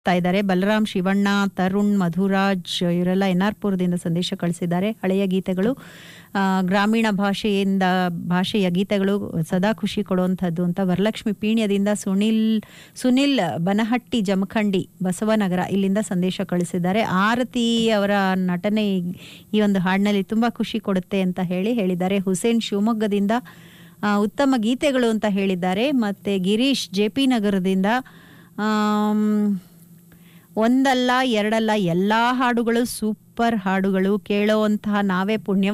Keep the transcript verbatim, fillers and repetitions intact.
ತಾ ಇದ್ದಾರೆ. ಬಲರಾಮ್, ಶಿವಣ್ಣ, ತರುಣ್, ಮಧುರಾಜ್ ಇವರೆಲ್ಲ ಎನ್ ಆರ್ ಪುರದಿಂದ ಸಂದೇಶ ಕಳಿಸಿದ್ದಾರೆ. ಹಳೆಯ ಗೀತೆಗಳು, ಆ, ಗ್ರಾಮೀಣ ಭಾಷೆಯಿಂದ ಭಾಷೆಯ ಗೀತೆಗಳು ಸದಾ ಖುಷಿ ಕೊಡುವಂಥದ್ದು ಅಂತ. ವರಲಕ್ಷ್ಮಿ ಪೀಣ್ಯದಿಂದ ಸುನಿಲ್ ಸುನಿಲ್ ಬನಹಟ್ಟಿ, ಜಮಖಂಡಿ, ಬಸವನಗರ ಇಲ್ಲಿಂದ ಸಂದೇಶ ಕಳಿಸಿದ್ದಾರೆ. ಆರತಿ ಅವರ ನಟನೆ ಈ ಒಂದು ಹಾಡಿನಲ್ಲಿ ತುಂಬ ಖುಷಿ ಕೊಡುತ್ತೆ ಅಂತ ಹೇಳಿ ಹೇಳಿದ್ದಾರೆ. ಹುಸೇನ್ ಶಿವಮೊಗ್ಗದಿಂದ ಆ, ಉತ್ತಮ ಗೀತೆಗಳು ಅಂತ ಹೇಳಿದ್ದಾರೆ. ಮತ್ತು ಗಿರೀಶ್ ಜೆ ಪಿ ನಗರದಿಂದ ಆಮ್, ಒಂದಲ್ಲ ಎರಡಲ್ಲ ಎಲ್ಲ ಹಾಡುಗಳು ಸೂಪರ್ ಹಾಡುಗಳು, ಕೇಳೋವಂತಹ ನಾವೇ ಪುಣ್ಯ